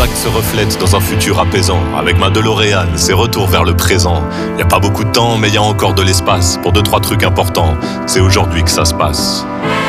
actes se reflètent dans un futur apaisant. Avec ma DeLorean, c'est retour vers le présent. Y a pas beaucoup de temps, mais y a encore de l'espace pour 2-3 trucs importants. C'est aujourd'hui que ça se passe.